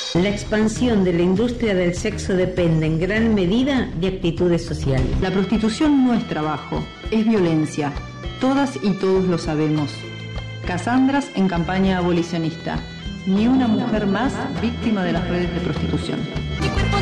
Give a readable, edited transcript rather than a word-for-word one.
La expansión de la industria del sexo depende en gran medida de actitudes sociales. La prostitución no es trabajo, es violencia. Todas y todos lo sabemos. Casandras en campaña abolicionista. Ni una mujer más víctima de las redes de prostitución.